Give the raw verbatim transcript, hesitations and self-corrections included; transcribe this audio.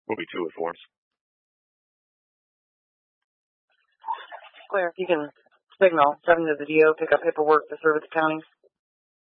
Will be two with forms. Clear. You can signal, send to the D O, pick up paperwork to serve at the county.